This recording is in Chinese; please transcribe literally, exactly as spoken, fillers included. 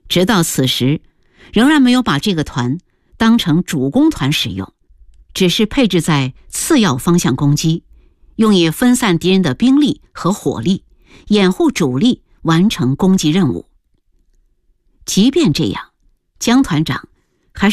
直到此时，仍然没有把这个团当成主攻团使用，只是配置在次要方向攻击，用以分散敌人的兵力和火力，掩护主力完成攻击任务。即便这样，江团长